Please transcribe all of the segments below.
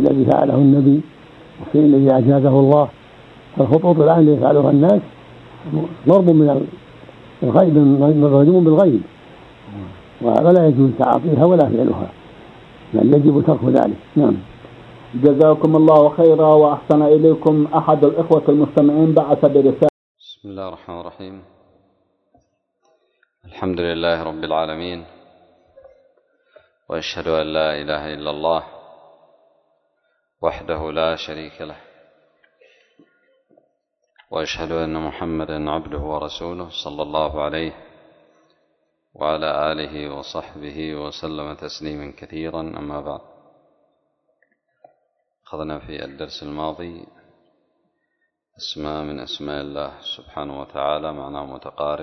الذي فعله النبي والشيء الذي أجازه الله. فالخطوط الآن اللي يفعلها الناس ضرب من الغيب، رجم بالغيب، ولا يجوز تعاطيها ولا فعلها، بل يجب ترك ذلك. نعم. جزاكم الله خيرا وأحسن إليكم. أحد الإخوة المستمعين بعث برسالة. بسم الله الرحمن الرحيم. الحمد لله رب العالمين، وأشهد أن لا إله إلا الله وحده لا شريك له، وأشهد أن محمدا عبده ورسوله صلى الله عليه وعلى آله وصحبه وسلم تسليما كثيرا. أما بعد، أخذنا في الدرس الماضي اسماء من أسماء الله سبحانه وتعالى معناه متقارب،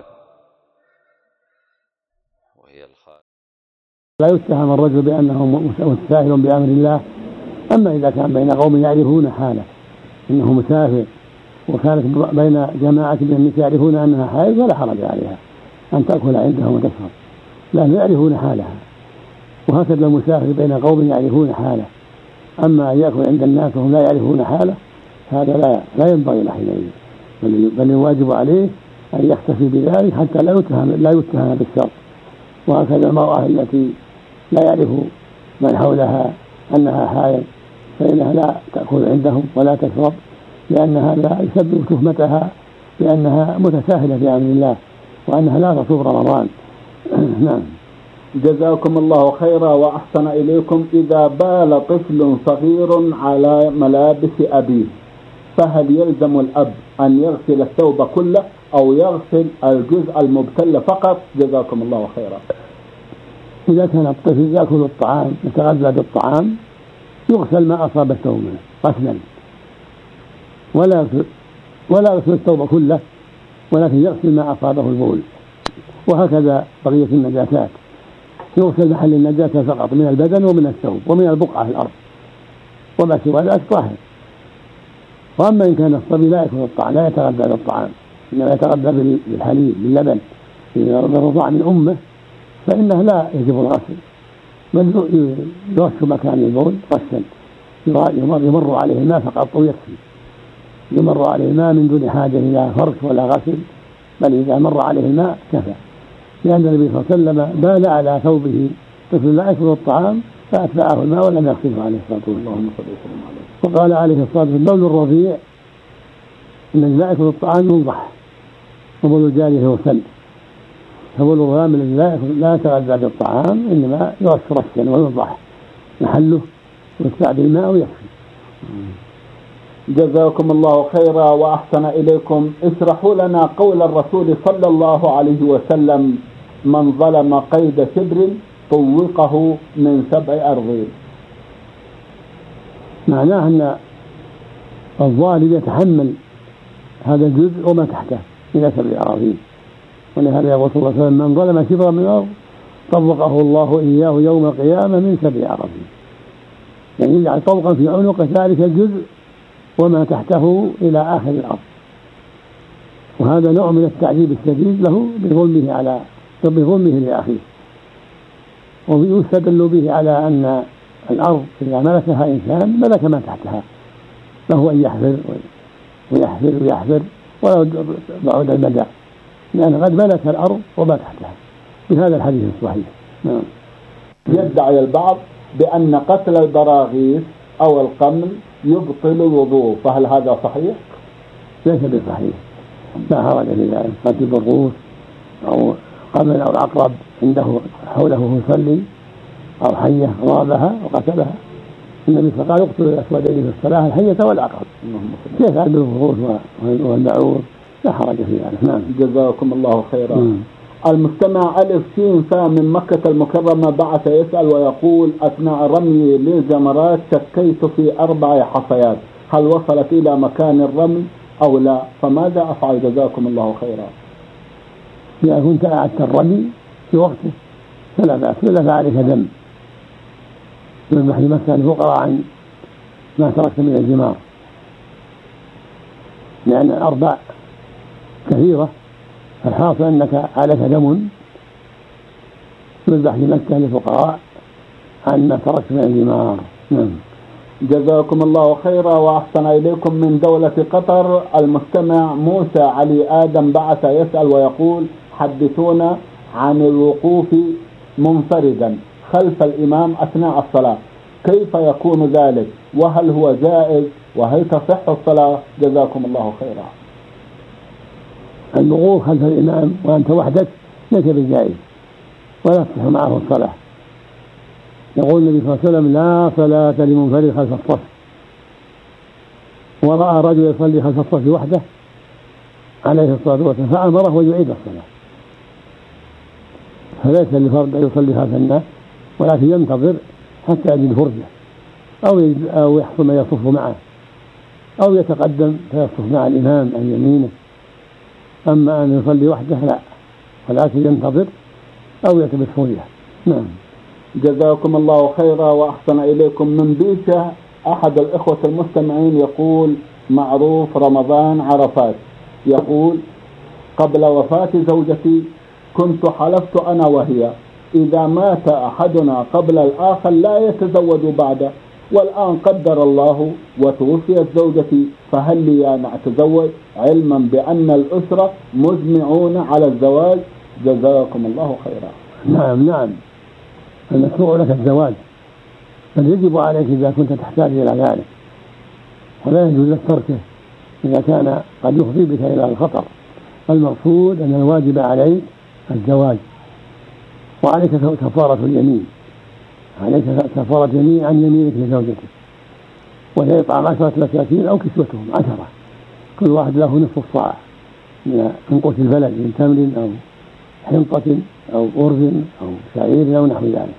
وهي الخالق. لا يتهم الرجل بأنه متساهل بأمر الله، أما إذا كان بين قوم يعرفون حاله إنه مسافر، وكانت بين جماعة من الناس يعرفون أنها حائض ولا حرج عليها أن تأكل عندهم وتشرب، لأنهم يعرفون حالها. وهكذا المسافر بين قوم يعرفون حاله، أما أن يأكل عند الناس وهم لا يعرفون حاله هذا لا ينبغي له حينئذ، بل الواجب عليه أن يكتفي بذلك حتى لا يتهم بالشر. وهكذا المرأة التي لا يعرف من حولها أنها حائض فإنها لا تأكل عندهم ولا تشرب، لأن هذا يسبب تهمتها بأنها متساهلة بأمر الله وأنها لا تصوم رمضان. نعم. جزاكم الله خيرا وأحسن إليكم. إذا بال طفل صغير على ملابس أبيه فهل يلزم الأب أن يغسل الثوب كله أو يغسل الجزء المبتل فقط؟ جزاكم الله خيرا. إذا كان الطفل يأكل الطعام يتغذى بالطعام يغسل ما أصاب الثوب غسلا، ولا يغسل الثوب كله، ولكن يغسل ما أصابه البول. وهكذا بقية النجاسات يغسل محل النجاسة فقط من البدن ومن الثوب ومن البقعة في الأرض، وما سوى ذلك طاهر. وأما إن كان الصبي لا يأكل الطعام، لا يتغذى بالطعام، إنما يتغذى بالحليب باللبن بالرضاع من أمه، فإنه لا يجب الغسل، بل يرش مكان البول غسل، يمر عليه الماء فقط ويكفي، يمر عليه الماء من دون حاجة إلى فرش ولا غسل، بل إذا مر عليه الماء كفى. لأن النبي صلى الله عليه وسلم بال على ثوبه طفل لا يأكل الطعام فأتبعه الماء ولم يغسله عليه الصلاة والسلام. وقال عليه الصلاة والسلام: بول الرضيع الذي لا يأكل الطعام ينضح، وبول الجارية هو سل. فبول الغلام الذي لا يتغذى بالطعام إنما يرش رشا وينضح محله ويستعد الماء ويكفي. جزاكم الله خيرا وأحسن إليكم. اشرحوا لنا قول الرسول صلى الله عليه وسلم: من ظلم قيد شبر طوقه من 7 أرضين. معناه أن الظالم يتحمل هذا الجزء وما تحته إلى 7 أراضين. ولهذا يقول صلى الله عليه وسلم: من ظلم شبرا من الأرض طوقه الله إياه يوم القيامة من 7 أراضين. يعني يجعل طوقا في عنق ذلك الجزء وما تحته إلى آخر الأرض. وهذا نوع من التعذيب الشديد له بظلمه لأخيه. ويستدل به على أن الأرض إذا ملكها إنسان ملك ما تحتها، له أن يحفر ويحفر ولا بعد المدى، لأن قد ملك الأرض وما تحتها بهذا الحديث الصحيح. نعم. يدعي البعض بأن قتل البراغيث أو القمل يبطل الوضوء، فهل هذا صحيح؟ ليس بصحيح، لا حرج في ذلك. قتل البرغوث أو قمل أو عقرب عنده حوله يصلي أو حية ضربها وقتلها، النبي صلى الله عليه وسلم يقتل الأسودين في الصلاة الحية والعقرب، كيف يفعل بالبرغوث والبعوض؟ لا حرج في ذلك. نعم. جزاكم الله خيرا. المستمع ألف سين فا من مكة المكرمة بعث يسأل ويقول: أثناء رمي للجمرات شكيت في 4 حصيات، هل وصلت إلى مكان الرمي أو لا؟ فماذا أفعل؟ جزاكم الله خيرا. إذا كنت أعدت الرمي في وقته فلا بأس، ولا فعليك ذنب. يذبح لمكة الفقراء عن ما تركت من الجمار، لأن الأربع كثيرة، فالحاصل أنك عليك دم يذبح لمكة للفقراء عن ما تركت من الجمار. نعم. جزاكم الله خيرا وأحسن إليكم. من دولة قطر المستمع موسى علي آدم بعث يسأل ويقول: حدثونا عن الوقوف منفردا خلف الإمام أثناء الصلاة، كيف يكون ذلك؟ وهل هو جائز؟ وهل تصح الصلاة؟ جزاكم الله خيرا. الوقوف خلف الإمام وأنت وحدك ليس بالجائز ولا تصح معه الصلاة. يقول النبي صلى الله عليه وسلم: لا صلاة لمنفرد خلف الصف. ورأى رجل يصلي خلف الصف وحده عليه الصلاة والسلام فأمره ويعيد الصلاة، فليس لفرد أن يصلي خلف الناس، ولكن ينتظر حتى يجد فرجة أو يحصل ما يصف معه أو يتقدم فيصف مع الإمام عن يمينه. أما أن يصلي وحده لا، ولكن ينتظر أو يلتمس فرجة. نعم. جزاكم الله خيرا وأحسن إليكم. من بيشة أحد الإخوة المستمعين يقول: معروف رمضان عرفات، يقول: قبل وفاة زوجتي كنت حلفت أنا وهي إذا مات أحدنا قبل الآخر لا يتزوج بعده، والآن قدر الله وتوفيت زوجتي، فهل لي أن أتزوج علما بأن الأسرة مجمعون على الزواج؟ جزاكم الله خيرا. نعم المشروع لك الزواج، بل يجب عليك إذا كنت تحتاج إلى ذلك، ولا يجوز لك تركه إذا كان قد يفضي بك إلى الخطر. المقصود أن الواجب عليك الزواج، وعليك كفارة اليمين، عليك كفارة يمين عن يمينك لزوجتك، وهي إطعام 10 مساكين أو كسوتهم 10، كل واحد له نصف الصاع من قوت البلد من تمر أو حنطة أو أرز أو شعير أو نحو ذلك،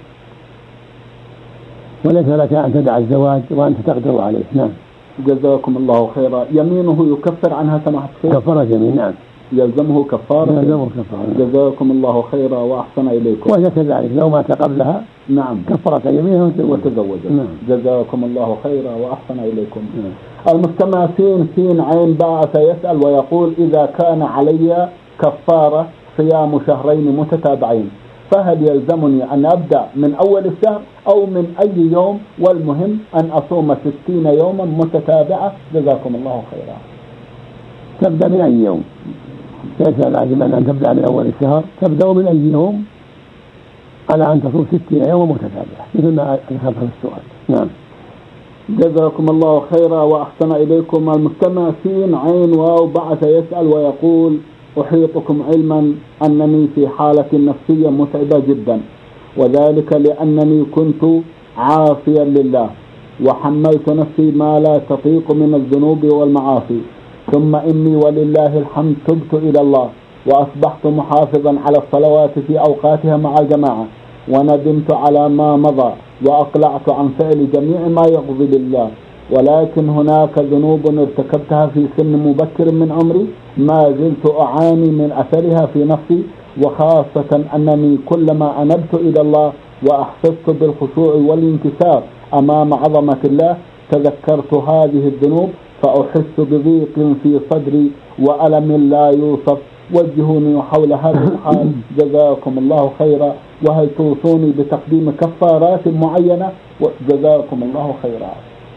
وليس لك أن تدع الزواج وأنت تقدر عليه. نعم. جزاكم الله خيرا. يمينه يكفر عنها سماحة الشيخ؟ كفارة يمين. نعم. يلزمه كفارة. جزاكم الله خيرا وأحسن إليكم. وهي كذلك لو مات قبلها نعم كفارة يمينه وتزوج. نعم. جزاكم الله خيرا وأحسن إليكم. نعم. المستمع سين عين بعث يسأل ويقول: إذا كان علي كفارة صيام شهرين متتابعين، فهل يلزمني أن أبدأ من أول الشهر أو من أي يوم؟ والمهم أن أصوم 60 يوما متتابعة. جزاكم الله خيرا. تبدأ من أي يوم، ليس لازم أن تبدأ من أول الشهر، تبدأ من أي يوم على أن تصوم 60 يوما متتابعة مثل ما ذكرت في السؤال. نعم. جزاكم الله خيرا وأحسن إليكم. المستمع سين عين واو بعث يسأل ويقول: أحيطكم علما أنني في حالة نفسية متعبة جدا، وذلك لأنني كنت عاصيا لله وحملت نفسي ما لا تطيق من الذنوب والمعاصي، ثم إني ولله الحمد تبت إلى الله وأصبحت محافظا على الصلوات في أوقاتها مع الجماعة، وندمت على ما مضى وأقلعت عن فعل جميع ما يغضب لله، ولكن هناك ذنوب ارتكبتها في سن مبكر من عمري ما زلت أعاني من أثرها في نفسي، وخاصة أنني كلما أنبت إلى الله وأحسست بالخشوع والانكسار أمام عظمة الله تذكرت هذه الذنوب فأحس بضيق في صدري وألم لا يوصف. وجهوني حول هذا الحال جزاكم الله خيرا، وهل توصوني بتقديم كفارات معينة؟ جزاكم الله خيرا.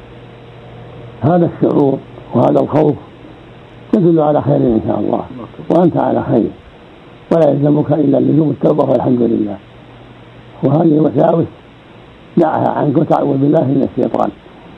هذا الشعور وهذا الخوف يدل على خير إن شاء الله، وأنت على خير، ولا يلزمك إلا لزوم التوبة والحمد لله. وهذه الوساوس دعها عنك وتعوذ بالله من الشيطان،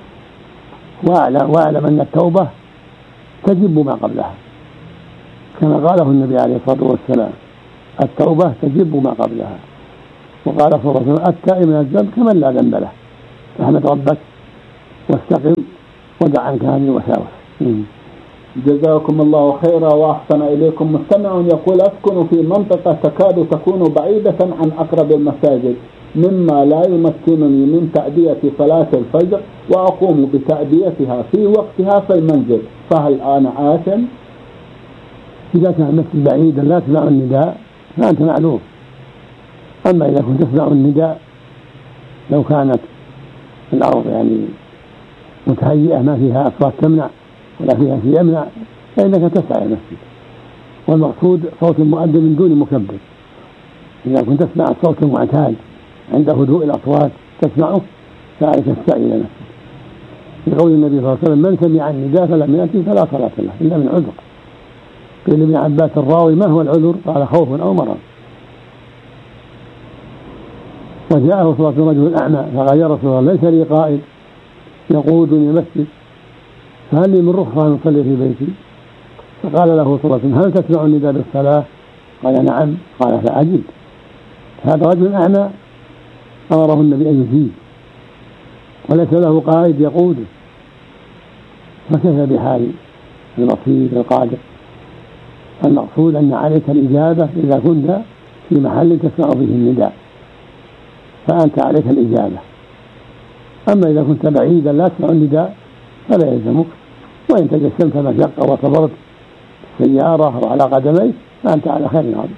واعلم أن التوبة تجب ما قبلها، كما قاله النبي عليه الصلاة والسلام: التوبة تجب ما قبلها. وقال صلى الله عليه وسلم: التائب من الذنب كمن لا ذنب له. فاحمد ربك واستقم ودع عنك هذه الوساوس. جزاكم الله خيرا وأحسن إليكم. مستمع يقول: أسكن في منطقة تكاد تكون بعيدة عن أقرب المساجد، مما لا يمكنني من تأدية صلاة الفجر، وأقوم بتأديتها في وقتها في المنزل، فهل أنا آثم؟ إذا كان المسجد بعيدا لا تسمع النداء فأنت معلوم. أما إذا كنت تسمع النداء لو كانت الأرض متهيئة ما فيها أصوات تمنع ولا فيها شيء يمنع فإنك تسعى إلى المسجد، والمقصود صوت المؤذن من دون مكبر. إذا كنت تسمع الصوت المعتاد عند هدوء الأصوات تسمعه فعليك تسعى إلى المسجد. لقول النبي صلى الله عليه وسلم: من سمع النداء فلم يأتي فلا صلاة له إلا من عذر. قيل لابن عباس الراوي: ما هو العذر؟ قال: خوف أو مرض. وجاءه صلى الله عليه وسلم رجل أعمى فقال: يا رسول الله، ليس لي قائد يقودني المسجد، فهل لي من رخصة أن أصلي في بيتي؟ فقال له صلى الله عليه وسلم: هل تسمع النداء بالصلاة؟ قال: نعم. قال: فأجب. هذا رجل أعمى أمره النبي أن يجيب وليس له قائد يقوده، فكيف بحال البصير القادر؟ المقصود أن عليك الإجابة إذا كنت في محل تسمع فيه النداء، فأنت عليك الإجابة. أما إذا كنت بعيدا لا تسمع النداء فلا يلزمك، وإن تجسمت مشقة وصبرت سيارة أو على قدميك فأنت على خير عظيم.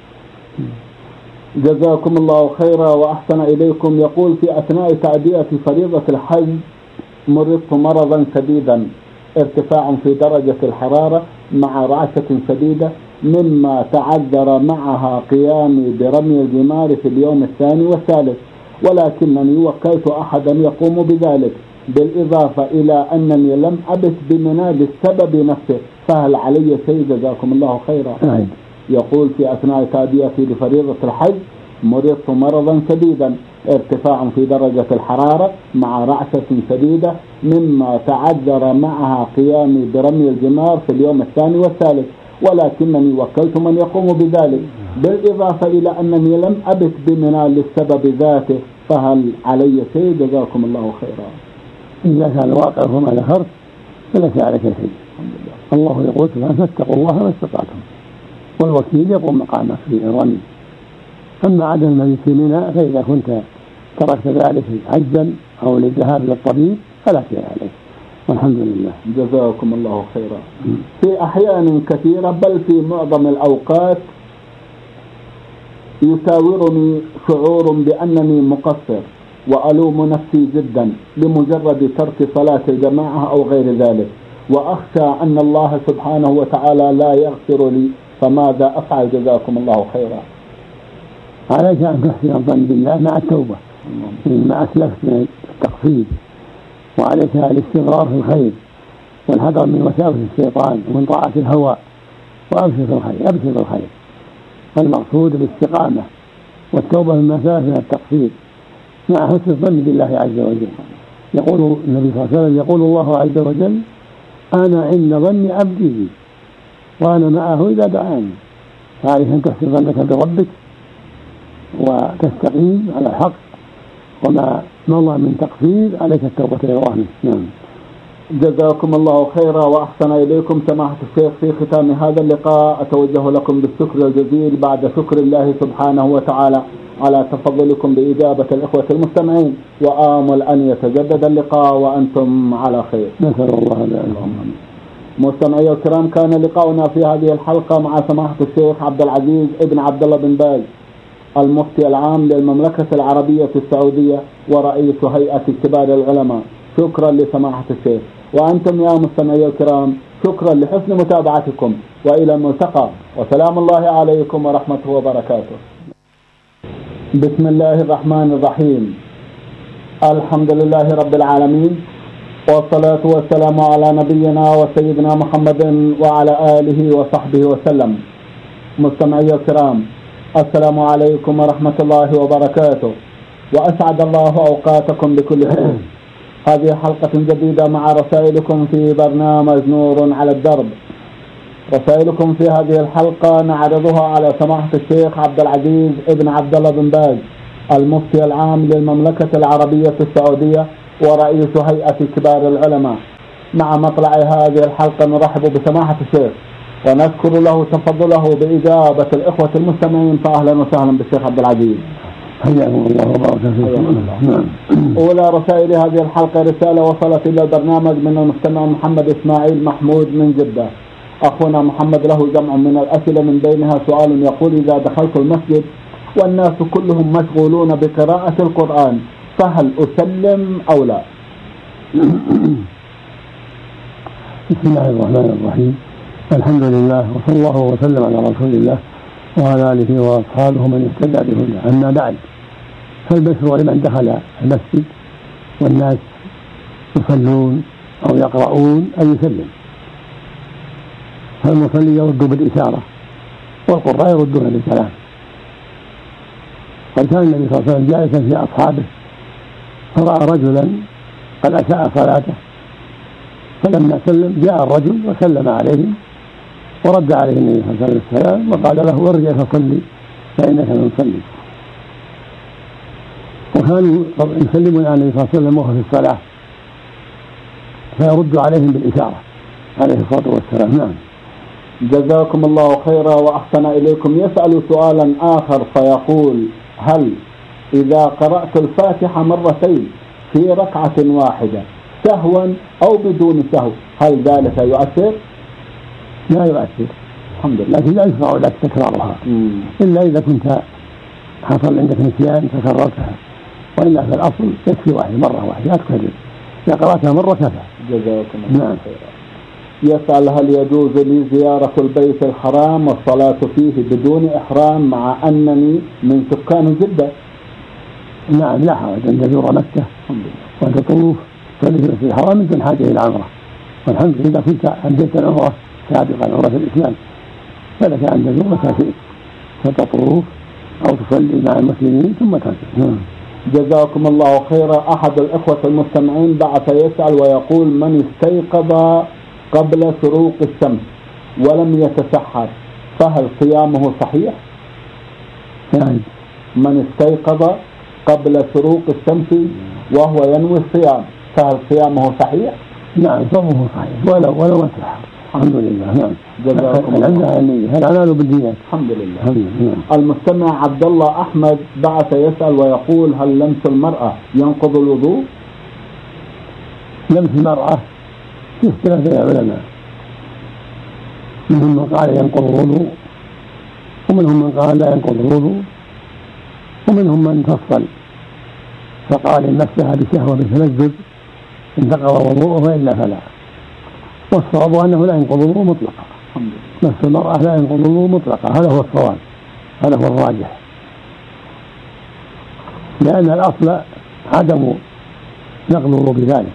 جزاكم الله خيرا وأحسن إليكم. يقول: في أثناء تأدية فريضة الحج مرضت مرضا شديدا، ارتفاع في درجة الحرارة مع رعشة شديدة، مما تعذر معها قيامي برمي الجمار في اليوم الثاني والثالث، ولكنني وكلت أحدا يقوم بذلك، بالإضافة إلى أنني لم أبت بمنى للسبب نفسه، فهل علي شيء؟ جزاكم الله خيرا. يقول: في أثناء تأديتي لفريضة الحج مرضت مرضا شديدا، ارتفاع في درجة الحرارة مع رعشة شديدة، مما تعذر معها قيامي برمي الجمار في اليوم الثاني والثالث، ولكنني وكلت من يقوم بذلك، بالإضافة إلى أنني لم أبت بمنى للسبب ذاته، فهل علي شيء؟ جزاكم الله خيرا. إذا كان واقع فما ذكرت فليس عليك شيء. الله يقول: فاتقوا الله ما استطعتم، والوكيل يقوم مقامك في الرمي. أما عدم المبيت في منى فإذا كنت تركت ذلك عجزا أو للذهاب للطبيب فلا شيء عليك، والحمد لله. جزاكم الله خيرا. في أحيان كثيرة بل في معظم الأوقات يساورني شعور بأنني مقصر وألوم نفسي جدا لمجرد ترك صلاة الجماعة أو غير ذلك، وأخشى أن الله سبحانه وتعالى لا يغفر لي، فماذا أفعل؟ جزاكم الله خيرا. عليك أن تحسن الظن بالله مع التوبة مما أسلفت من التقصير، وعليك الاستمرار في الخير والحذر من وساوس الشيطان ومن طاعة الهوى، وأبشر الخير. المقصود الاستقامة والتوبة مما سلف من التقصير مع حسن الظن بالله عز وجل. يقول النبي صلى الله عليه وسلم: يقول الله عز وجل: أنا عند ظن عبدي بي وأنا معه إذا دعاني. فعليك أن تحسن ظنك بربك وتستقيم على الحق، وما مضى من تقصير عليك التوبة إلى الله. نعم. جزاكم الله خيرا وأحسن إليكم. سماحة الشيخ، في ختام هذا اللقاء أتوجه لكم بالشكر الجزيل بعد شكر الله سبحانه وتعالى على تفضلكم بإجابة الإخوة المستمعين، وآمل أن يتجدد اللقاء وأنتم على خير. نسأل الله لكم. مستمعي الكرام، كان لقاؤنا في هذه الحلقة مع سماحة الشيخ عبد العزيز ابن عبد الله بن باز، المفتي العام للمملكة العربية السعودية ورئيس هيئة كبار العلماء. شكرا لسماحة الشيخ. وأنتم يا مستمعي الكرام شكرا لحسن متابعتكم، وإلى الملتقى، وسلام الله عليكم ورحمته وبركاته. بسم الله الرحمن الرحيم. الحمد لله رب العالمين، والصلاة والسلام على نبينا وسيدنا محمد وعلى آله وصحبه وسلم. مستمعي الكرام، السلام عليكم ورحمة الله وبركاته، وأسعد الله أوقاتكم بكل خير. هذه حلقة جديدة مع رسائلكم في برنامج نور على الدرب. رسائلكم في هذه الحلقة نعرضها على سماحة الشيخ عبد العزيز ابن عبد الله بن باز، المفتي العام للمملكة العربية السعودية ورئيس هيئة كبار العلماء. مع مطلع هذه الحلقة نرحب بسماحة الشيخ ونذكر له تفضله بإجابة الإخوة المستمعين. فأهلا وسهلا بالشيخ عبد العزيز. حياكم الله وبارك فيكم. أولى رسائل هذه الحلقة رسالة وصلت إلى البرنامج من المستمع محمد إسماعيل محمود من جدة. أخونا محمد له جمع من الأسئلة، من بينها سؤال يقول: إذا دخلت المسجد والناس كلهم مشغولون بقراءة القرآن فهل أسلم أو لا؟ بسم الله الرحمن الرحيم. الحمد لله، وصلى الله وسلم على رسول الله وعلى آله وأصحابه من اهتدى بهداه. أما بعد، فالبشر لمن دخل المسجد والناس يصلون أو يقرؤون أن يسلم، فالمصلي يرد بالإشارة والقراء يردون بالكلام. قد كان النبي صلى الله عليه وسلم جالسا في أصحابه فرأى رجلا قد أساء صلاته، فلما سلم جاء الرجل وسلم عليهم ورد عليه النبي صلى الله عليه وسلم وقال له ارجع فصلي فإنك لم تصلي. وكانوا يسلمون على النبي صلى الله عليه وسلم وهو في الصلاة فيرد عليهم بالإشارة عليه الصلاة والسلام. نعم. جزاكم الله خيرا وأحسن إليكم. يسأل سؤالا آخر فيقول: هل إذا قرأت الفاتحة مرتين في ركعة واحدة سهوا أو بدون سهو هل ذلك يؤثر؟ لا يؤثر الحمد لله، لكن لا يشرع لك تكرارها إلا إذا كنت حصل عندك نسيان فكررتها، وإلا في الأصل يكفي مرة واحدة لا تكرر، إذا قرأتها مرة كفى. جزاكم الله خيرا. يسأل: هل يجوز لي زيارة البيت الحرام والصلاة فيه بدون إحرام مع أنني من سكان جدة؟ نعم، لا حرج أن تزور مكة وتطوف تصلي في المسجد الحرام من دون حاجة إلى عمرة، والحمد لله إذا كنت أديت العمرة سابقا عمرة الإسلام فلك أن تزور متى شئت فتطوف أو تصلي مع المسلمين ثم ترجع. جزاكم الله خيرا. أحد الإخوة المستمعين بعث يسأل ويقول: من استيقظ قبل شروق الشمس ولم يتسحر فهل صيامه صحيح؟ يعني من استيقظ قبل شروق الشمس وهو ينوي الصيام فهل صيامه صحيح؟ نعم، صومه صحيح ولو مسحر. الحمد لله. نعم. جزاكم الله. هل الأعمال بالنيات؟ الحمد لله. المستمع عبد الله أحمد بعث يسأل ويقول: هل لمس المرأة ينقض الوضوء؟ لمس المرأة في اختلاف بين العلماء، منهم من قال ينقض الوضوء ومنهم من قال لا ينقض الوضوء ومنهم من فصل فقال إن مسها بشهوة بتلذذ انتقض وضوءه وإلا فلا، والصواب أنه لا ينقض الوضوء مطلقا. مس المرأة لا ينقض الوضوء مطلقا، هذا هو الصواب، هذا هو الراجح، لأن الأصل عدم نقض الوضوء بذلك،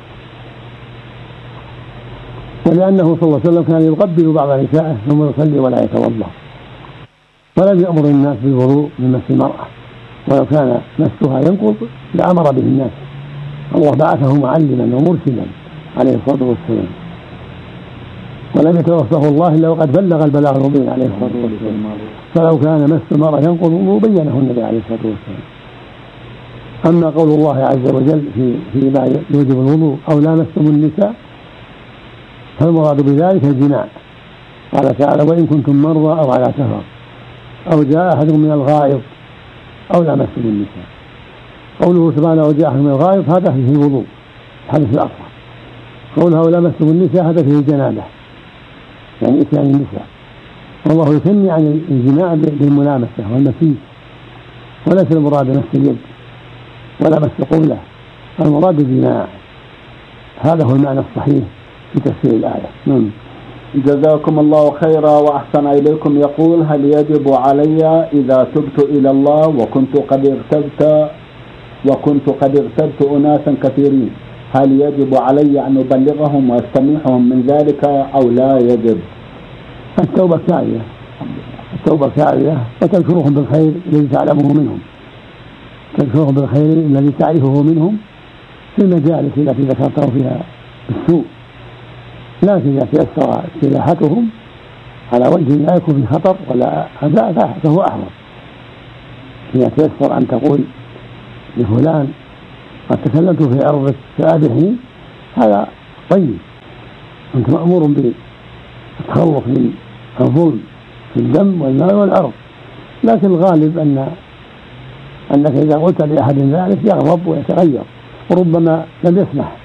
ولأنه صلى الله عليه وسلم كان يقبل بعض نسائه ثم يصلي ولا يتوضأ، ولم يأمر الناس بالوضوء من مس المرأة، ولو كان مسها ينقض لأمر به الناس. الله بعثه معلما ومرشدا عليه الصلاة والسلام، ولم يتوفه الله إلا وقد بلغ البلاغ المبين عليه الصلاة والسلام، فلو كان مس المرأة ينقض الوضوء بينه النبي عليه الصلاة والسلام. أما قول الله عز وجل فيما يوجب الوضوء أو لامستم النساء فالمراد بذلك الجماع، قال تعالى: وإن كنتم مرضى أو على سفر أو جاء أحد من الغائط أو لامستم النساء. قوله سبحانه وجاء أحد من الغائط هذا فيه الوضوء الحدث الأصغر، قوله أو لامستم النساء هذا فيه الجنابة يعني إتيان النساء، والله يثني عن الجماع بالملامسة والمسيس، وليس المراد مس اليد ولا مس قبلة، المراد الجماع، هذا هو المعنى الصحيح في تفسير الآية. جزاكم الله خيرا وأحسن إليكم. يقول: هل يجب علي إذا تبت إلى الله وكنت قد اغتبت أناسا كثيرين، هل يجب علي أن أبلغهم وأستميحهم من ذلك أو لا يجب؟ التوبة كافية، التوبة كافية، وتذكرهم بالخير الذي تعلمه منهم، تذكرهم بالخير الذي تعرفه منهم في المجالس التي ذكرته فيها بالسوء، لكن إذا تيسر استباحتهم على وجه لا يكون في خطر ولا أذى فهو أحوط. إذا تيسر أن تقول لفلان قد تكلمت في عرضك فأبحني، هذا طيب، أنت مأمور بالتخلص من الظلم في الدم والمال والعرض، لكن الغالب أنك إذا قلت لأحد ذلك يغضب ويتغير وربما لم يسمح،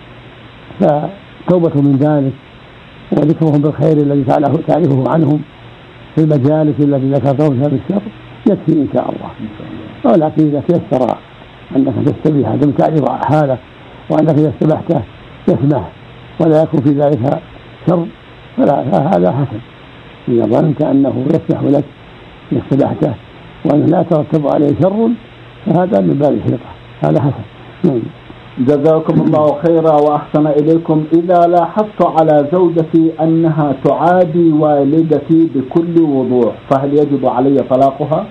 فتوبة من ذلك وذكرهم بالخير الذي تعرفه عنهم في المجالس التي ذكرته فيها بالشر يكفي إن شاء الله. ولكن إذا تيسر أنك تستبيح عدم تعرف حاله وأنك إذا استبحته يسمح ولا يكون في ذلك شر فهذا حسن، إذا ظننت أنه يسمح لك إذا استبحته وأنه لا ترتب عليه شر فهذا من باب الحيطة، هذا حسن. جزاكم الله خيرا وأحسن إليكم. إذا لاحظت على زوجتي أنها تعادي والدتي بكل وضوح فهل يجب علي طلاقها؟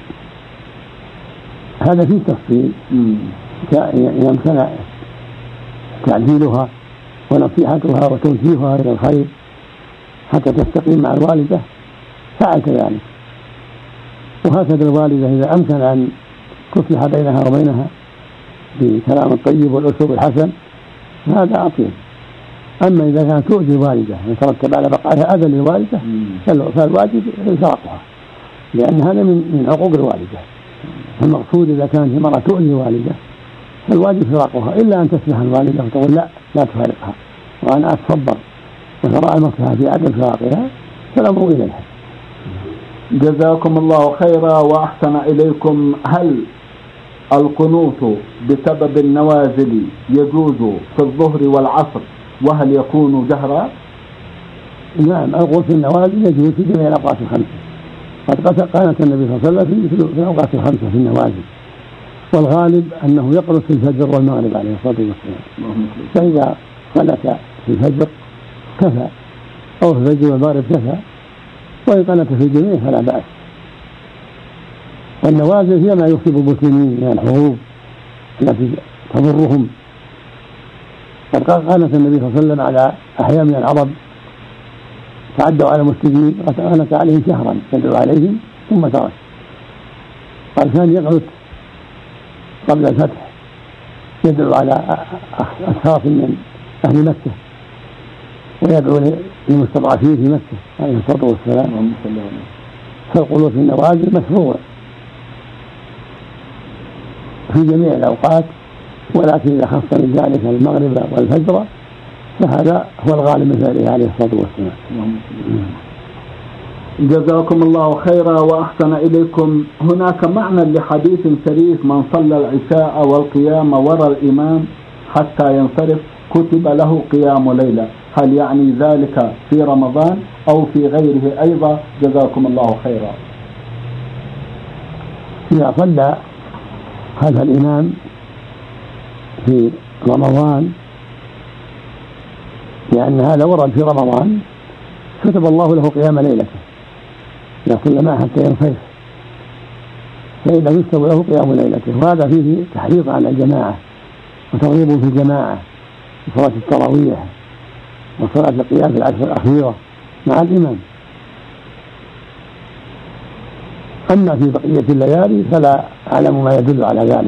هذا فيه تفصيل. إذا امكن تعديلها ونصيحتها وتوجيهها إلى الخير حتى تستقيم مع الوالدة فعل كذلك، وهكذا الوالدة إذا أمكن أن تصلح بينها وبينها بكلام الطيب والأسلوب الحسن هذا أطيب. أما إذا كانت تؤذي الوالدة يترتب على بقائها أذى للوالدة فالواجب إلزامها، لأن هذا من حقوق الوالدة. المقصود إذا كانت المرأة تؤذي الوالدة فالواجب فراقها، إلا أن تسمح الوالدة وتقول لا تفارقها وأنا أتصبر وترى المصلحة في عدم فراقها فالأمر إليها. جزاكم الله خيرا وأحسن إليكم. هل القنوت بسبب النوازل يجوز في الظهر والعصر وهل يكون جهرا؟ نعم، القنوت في النوازل يجوز في جميع الأوقات الخمسة. قد قالت النبي صلى الله عليه وسلم في الأوقات الخمسة في النوازل، والغالب أنه يقنط في الفجر والمغرب عليه الصلاة والسلام. فإذا قنت في الفجر كفى، أو في الفجر والمغرب كفى، وإن قنت في الجميع فلا بأس. والنوازل هي ما يصيب المسلمين من الحروب التي تضرهم. قد قالت النبي صلى الله عليه وسلم على أحياء من العرب تعدوا على المسلمين وقالت عليهم شهرا يدعو عليهم ثم ترك. قال كان يقعد قبل الفتح يدعو على أشخاص من أهل مكة ويدعو للمستضعفين في مكة عليه الصلاة والسلام. فالقنوت في النوازل مشروع في جميع الأوقات، ولكن إذا خص من ذلك المغرب والفجر فهذا هو الغالب من ذلك عليه الصلاة والسلام. جزاكم الله خيرا وأحسن إليكم. هناك معنى لحديث شريف: من صلى العشاء والقيام وراء الإمام حتى ينصرف كتب له قيام ليلة، هل يعني ذلك في رمضان أو في غيره أيضا؟ جزاكم الله خيرا. إذا صلى خلف الإمام في رمضان لأن هذا ورد في رمضان كتب الله له قيام ليلته، إذا صلى معه حتى ينصرف فإنه يكتب له قيام ليلته. وهذا فيه تحريض على الجماعة وترغيب في الجماعة في صلاة التراويح وصلاة القيام في العشر الأخيرة مع الإمام. أما في بقية الليالي فلا أعلم ما يدل على ذلك،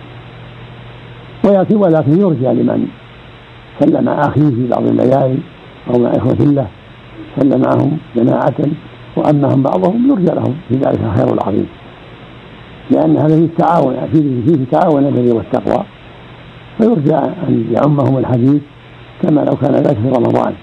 ويأتي ولكن يرجى لمن صلى مع أخيه في بعض الليالي أو مع إخوة الله صلى معهم جماعة وأمهم بعضهم يرجى لهم في ذلك الخير العظيم، لأن هذا فيه التعاون فيه تعاون البر والتقوى، فيرجى أن يعمهم الحديث كما لو كان ذلك في رمضان.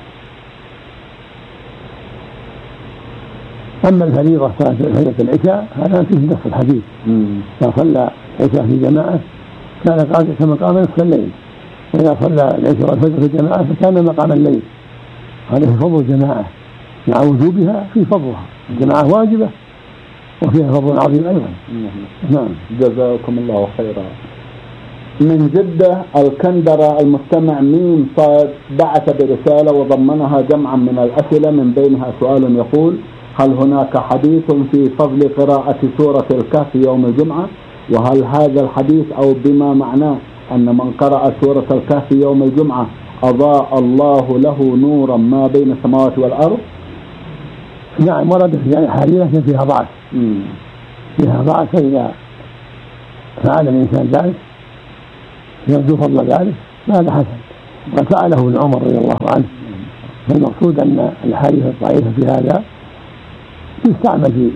أما الفريضة صلاة العشاء هذا فيه نص الحديث، إذا صلى العشاء في جماعة كان كمقام نصف الليل، وإذا صلى العشاء والفجر في جماعة فكان مقام الليل. هذا في فضل الجماعة مع وجوبها، في فضلها الجماعة واجبة وفيها فضل عظيم أيضا. نعم جزاكم الله خيرا. من جدة الكندرة المستمع ميم صاد بعث برسالة وضمنها جمعا من الأسئلة، من بينها سؤال يقول: هل هناك حديث في فضل قراءة سورة الكهف يوم الجمعة؟ وهل هذا الحديث أو بما معناه أن من قرأ سورة الكهف يوم الجمعة أضاء الله له نورا ما بين السماوات والأرض؟ نعم ورد في حديث فيها ضعف، فيها ضعف، فإذا فعل الإنسان ذلك يرجو فضل ذلك فهذا حسن، وقد فعله ابن عمر رضي الله عنه. فالمقصود أن الحديث الضعيف في هذا يستعمل في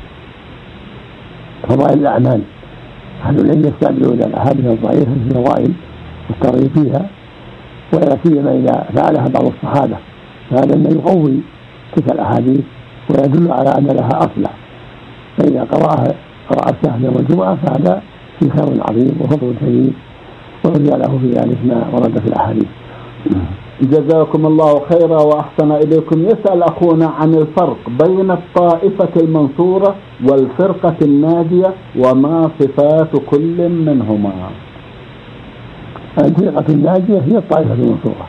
فضائل الأعمال. أهل العلم يستعملون الأحاديث الضعيفة في الفضائل والترغيب فيها، ولا سيما إذا فعلها بعض الصحابة، فهذا ما يقوي تلك الأحاديث ويدل على أن لها أصلا. فإذا قرأ الكهف يوم الجمعة فهذا في خير عظيم وفضل كبير، ويرجى له في ذلك ما ورد في الأحاديث. جزاكم الله خيرا وأحسن إليكم. يسأل أخونا عن الفرق بين الطائفة المنصورة والفرقة الناجية وما صفات كل منهما. الفرقة الناجية هي الطائفة المنصورة،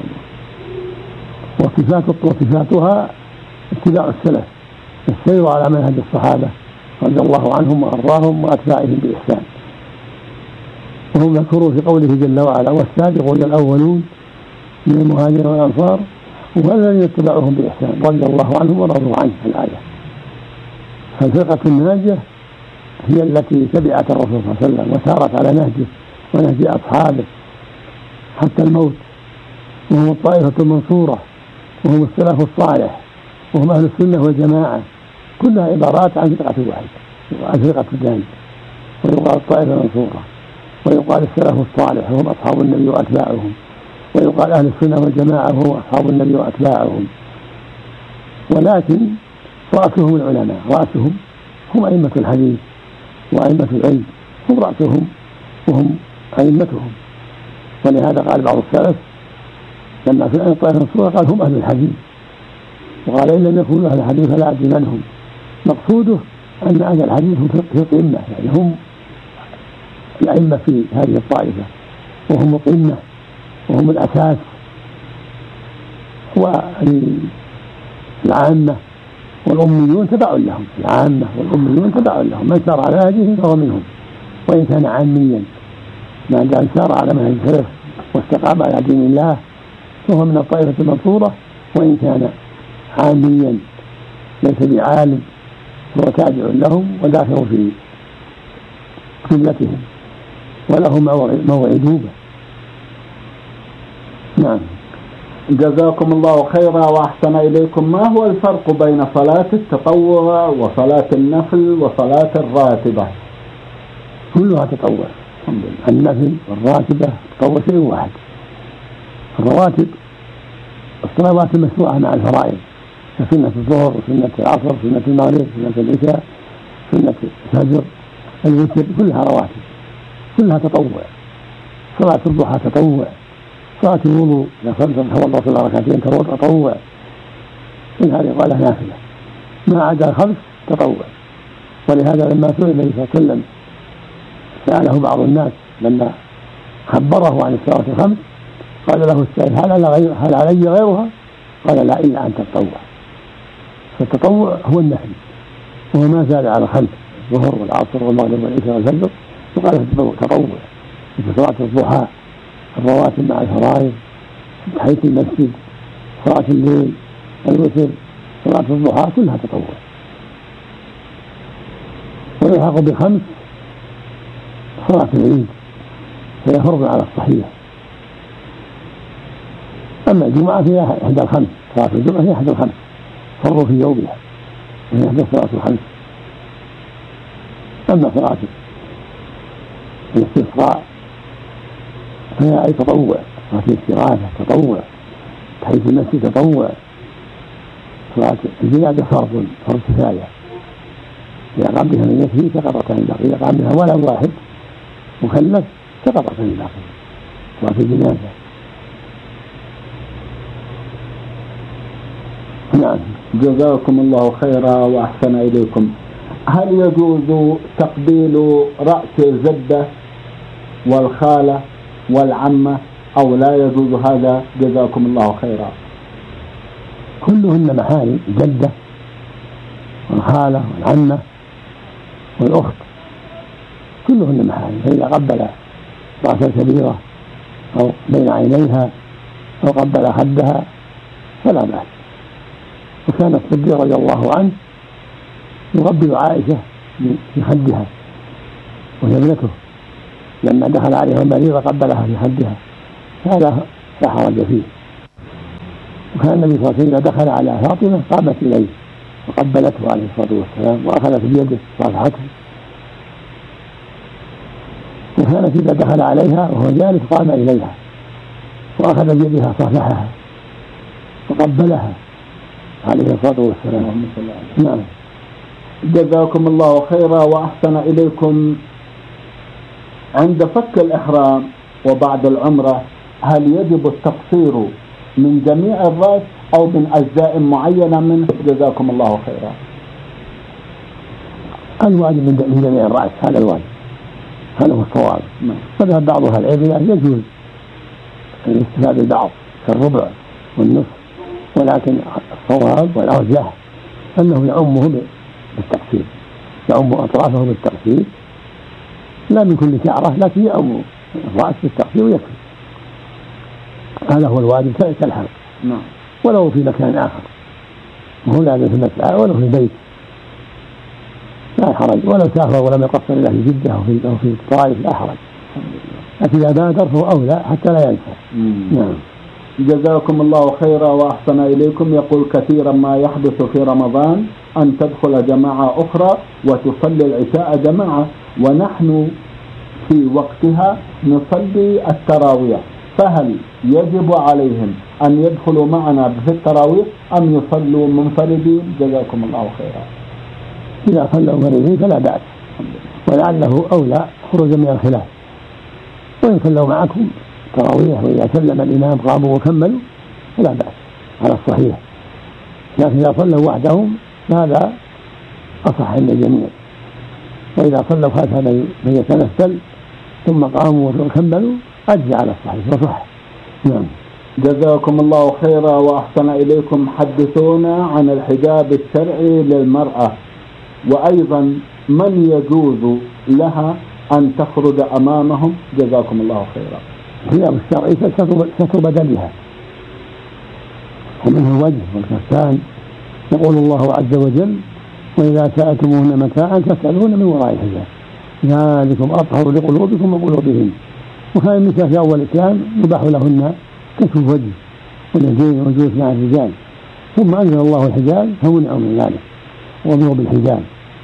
وصفاتها اتباع السلف، السير على منهج الصحابة رضي الله عنهم وأرضاهم وأتباعهم بإحسان. وهم يذكرون في قوله جل وعلا: والسابقون الأولون من المهاجرين والأنصار والذين اتبعوهم بإحسان رضي الله عنهم ورضوا عنه. الآية. فالفرقة الناجية هي التي تبعت الرسول صلى الله عليه وسلم وسارت على نهجه ونهج أصحابه حتى الموت، وهم الطائفة المنصورة، وهم السلف الصالح، وهم أهل السنة والجماعة. كلها عبارات عن فرقة واحدة، عن فرقة الناجية. ويقال الطائفة المنصورة، ويقال السلف الصالح وهم أصحاب النبي وأتباعهم، ويقال أهل السنة والجماعة وهم أصحاب النبي وأتباعهم. ولكن رأسهم العلماء، رأسهم هم أئمة الحديث وأئمة العلم، هم رأسهم وهم أئمتهم. ولهذا قال بعض السلف لما في الطائفة المنصورة قال: هم أهل الحديث. وقال: إن لم يكونوا أهل الحديث فلا أدري من هم. مقصوده أن أهل الحديث هم في القمة، يعني هم الأئمة في هذه الطائفة، وهم القمة وهم الأساس. والعامة والأميون تبع لهم، العامة والأميون تبع لهم، من سار على هذه فهو منهم وإن كان عاميا، ما دام سار على منهج السلف واستقام على دين الله فهو من الطائفة المنصورة، وإن كان عاميا ليس بعالم هو تابع لهم وداخل في قبلتهم ولهم موعدوبة. نعم. جزاكم الله خيرا وأحسن إليكم. ما هو الفرق بين صلاة التطوع وصلاة النفل وصلاة الراتبة؟ كلها تطوع. النفل والراتبة تطوع شيء واحد. الرواتب الصلوات المشروعة مع الفرائض كسنة الظهر وسنة العصر وسنة المغرب وسنة العشاء سنة الفجر الوتر، كلها رواتب، كلها تطوع. صلاة الضحى تطوع، صلاة الوضوء إذا صلى الله ركعتين تطوع، كل هذه قالها نافلة، ما عدا الخمس تطوع. ولهذا لما سئل النبي صلى الله عليه وسلم سأله بعض الناس لما خبره عن الصلاة الخمس قال له السائل: هل علي غيرها؟ قال: لا، إلا أن تتطوع. فالتطوع هو النفل، وهو ما زاد على خمس: الظهر والعصر والمغرب والعشاء والفجر، وقال تطوع في صلاة الضحى، الرواتب مع الفرائض، تحية المسجد، صلاة الليل، الوتر، صلاة الضحى، كلها تطوع. ويلحق بخمس صلاة العيد فهي فرض على الصحيح. أما الجمعة فهي إحدى الخمس، صلاة الجمعة هي إحدى الخمس، فرض في يومها وهي إحدى الصلاة الخمس. أما صلاة الاستسقاء فهي أي تطوع، صلاة الاستغاثة تطوع، تحية المسجد تطوع، صلاة الجنازة فرض كفاية، إذا قام بها من يكفي سقطت عن الباقي، إذا قام بها ولا واحد مكلف سقطت عن الباقي صلاة الجنازة. نعم. جزاكم الله خيرا وأحسن إليكم. هل يجوز تقبيل رأس الجدة والخالة والعمة أو لا يجوز هذا؟ جزاكم الله خيرا. كلهن محارم، الجدة والخالة والعمة والأخت كلهن محارم. فإذا قبل رأس الكبيرة أو بين عينيها أو قبل خدها فلا بأس. وكان الصديق رضي الله عنه يقبل عائشة في خدها وهي ابنته، لما دخل عليها المريضة قبلها في خدها، هذا لا حرج فيه. وكان النبي صلى الله عليه وسلم دخل على فاطمة قامت إليه وقبلته عليه الصلاة والسلام وأخذت بيده صافحته. وكانت إذا دخل عليها وهو جالس قام إليها وأخذ بيدها صافحها وقبلها عليه الصلاة والسلام. نعم. جزاكم الله خيرا وأحسن إليكم. عند فك الإحرام وبعد العمرة هل يجب التقصير من جميع الرأس أو من أجزاء معينة منه؟ جزاكم الله خيرا. الواجب من جميع الرأس، هذا الواجب، هذا هو الصواب. فذهب بعض أهل العلم يجوز الاستفاء بالبعض كالربع والنصف، ولكن الصواب والأرجح أنه يعمه بالتقسيم، يعم أطرافه بالتقسيم، لا من كل شعرة، لكن يعم الرأس بالتقسيم ويكفي. هذا هو الواجب كالحلق، ولو في مكان آخر، وهو لازم في المسعى ولو في البيت لا حرج، ولو سافر ولم يقصر إلا في جدة أو في الطائف لا حرج، لكن إذا بادر فهو أولى حتى لا ينسى. نعم. جزاكم الله خيرا وأحسن إليكم. يقول كثيرا ما يحدث في رمضان أن تدخل جماعة أخرى وتصلي العشاء جماعة، ونحن في وقتها نصلي التراويح، فهل يجب عليهم أن يدخلوا معنا في التراويح أم يصلوا منفردين؟ جزاكم الله خيرا. إذا صلوا منفردين فلا بأس، ولعله أولى خروجا من الخلاف، وإن صلوا معكم تراويح وإذا سلم الإمام قاموا وكملوا فلا بأس على الصحيح، لكن إذا صلوا وحدهم فهذا أصح عند الجميع، وإذا صلوا خلف من يتنفل ثم قاموا وكملوا أجزى على الصحيح وصح. نعم. جزاكم الله خيرا وأحسن إليكم. حدثونا عن الحجاب الشرعي للمرأة، وأيضا من يجوز لها أن تخرج أمامهم؟ جزاكم الله خيرا. الحجاب الشرعي ستر بدنها، ومنه الوجه والكفان. يقول الله عز وجل: وإذا سألتموهن متاعا فاسألوهن من وراء الحجاب ذلكم أطهر لقلوبكم وقلوبهن. وكان النساء في أول الإسلام يباح لهن كشف الوجه واليدين والجلوس مع الرجال، ثم أنزل الله الحجاب فمنعوا من ذلك وأمروا بالحجاب.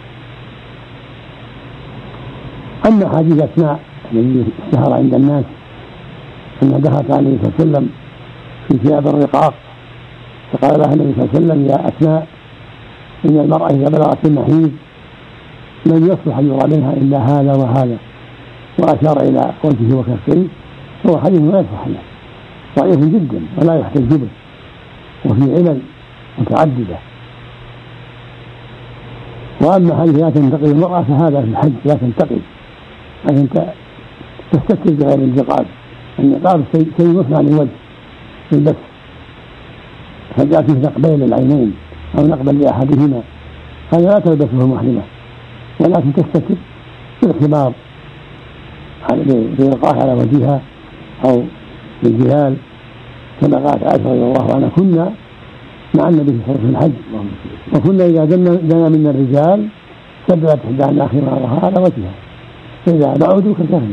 أما حديث أسماء الذي اشتهر عند الناس أن دخلت عليه صلى الله عليه وسلم في ثياب الرقاق، فقال لها النبي صلى الله عليه وسلم: يا أسماء، إن المرأة إذا بلغت المحيض لم يصلح أن يرى منها إلا هذا وهذا، وأشار إلى وجهه وكفيه، هو حديث ما يصح له، ضعيف جدا ولا يحتج به، وفي علل متعددة. وأما حديث لا تنتقي المرأة فهذا في الحج لا تنتقي، أن تستتر بغير النقاب. النقاب شيء يصنع للوجه بالبس، فجاء فيه نقبين للعينين أو نقبا لأحدهما، هذا لا تلبسه المحرمة، ولكن تستتر بالخمار بإلقاء على وجهها أو بالجهال، كما قالت عائشة رضي الله عنها: كنا مع النبي صلى الله عليه وسلم في الحج، وكنا إذا دنا منا الرجال سدلت إحدانا خمارها على وجهها، فإذا بعدوا كشفنا.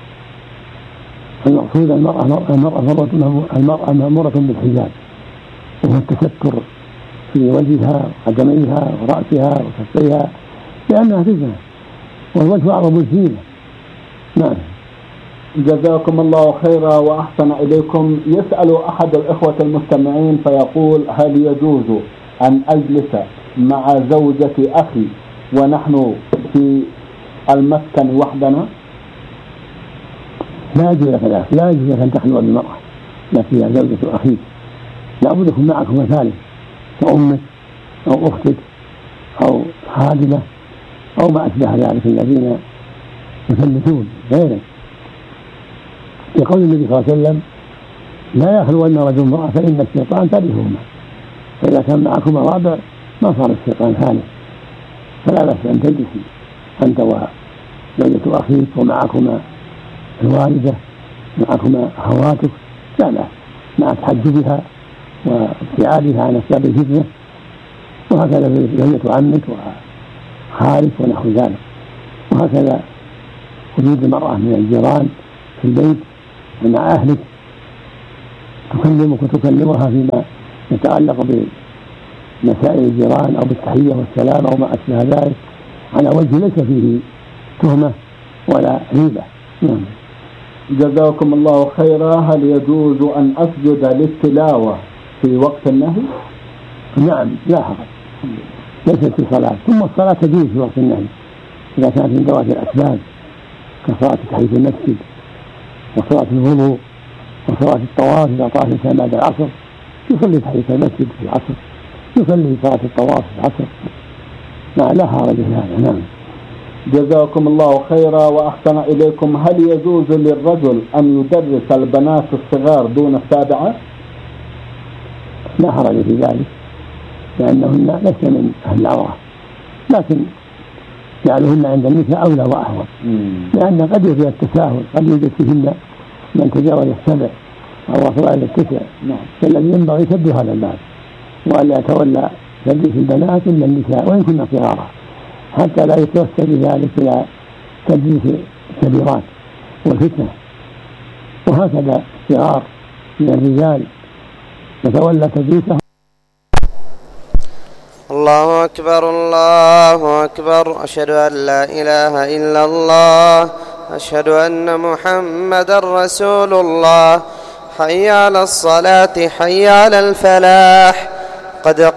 المقصود المرأة مأمورة بالحجاب، وهو التستر في وجهها وقدميها ورأسها وكفيها لأنها فتنة، والوجه أعظم الزينة. نعم. جزاكم الله خيرا وأحسن إليكم. يسأل أحد الإخوة المستمعين فيقول: هل يجوز أن أجلس مع زوجة أخي ونحن في المسكن وحدنا؟ لا يجوز لك، لا يجوز لك أن تخلو بالمرأة التي هي زوجة أخيك، لابد يكون معك مثالك كأمك أو أختك أو خادمة أو ما أشبه ذلك الذين يثلثون غيرك. يقول النبي صلى الله عليه وسلم: لا يخلون رجل امرأة فإن الشيطان ثالثهما. فإذا كان معكما رابع ما صار الشيطان ثالث، فلا بأس أن تجلسي أنت وزوجة أخيك ومعكما الوالدة، معكما أخواتك، لا بأس، مع تحجبها وابتعادها عن أسباب الفتنة، وهكذا زوجة عمك وخالك ونحو ذلك. وهكذا وجود المرأة من الجيران في البيت مع أهلك تكلمك وتكلمها فيما يتعلق بمسائل الجيران أو بالتحية والسلام أو ما أشبه ذلك، على وجه ليس فيه تهمة ولا ريبة. نعم. جزاكم الله خيرا. هل يجوز أن أسجد للتلاوة في وقت النهي؟ نعم، لا حرج، ليست في صلاة. ثم الصلاة تجوز في وقت النهي إذا كانت من ذوات الأسباب، كصلاة تحية المسجد وصلاة الوضوء وصلاة الطواف. إذا طاف الإنسان بعد العصر يصلي تحية المسجد في العصر، يصلي صلاة الطواف في العصر، لا حرج في هذا. نعم. جزاكم الله خيرا وأحسن إليكم. هل يجوز للرجل أن يدرس البنات الصغار دون السابعة؟ لا حرج في ذلك، لأنهن ليس من أهل العورة، لكن جعلهن عند النساء أولى وأحوط، لأن قد يوجد التساهل، قد يوجد فيهن من تجاوز السبع أو وصل إلى التسع، فالذي ينبغي سد هذا الباب، وألا يتولى تدريس البنات إلا النساء وإن كنا صغارا، حتى لا يتوسل بذلك إلى تدريس الكبيرات والفتنة. وهكذا الصغار من الرجال يتولى تدريسهم. الله أكبر الله أكبر، أشهد أن لا إله إلا الله، أشهد أن محمدا رسول الله. حي على الصلاة حي على الفلاح، قد